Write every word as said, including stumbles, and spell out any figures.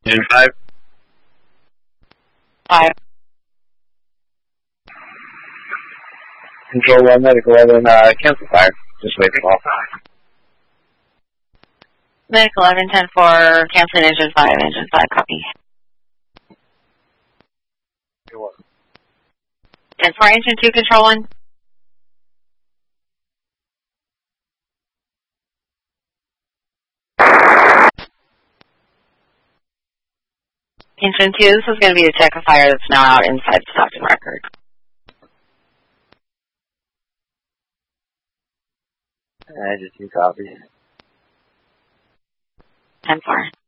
Engine five. Five. Control one, Medic eleven, uh, cancel fire. Just wait for call. Medic eleven, ten four, canceling engine five, engine five, copy. ten four, engine two, control one. Engine two, this is going to be the check of fire that's now out inside the Stockton record. Engine two, copy. ten four.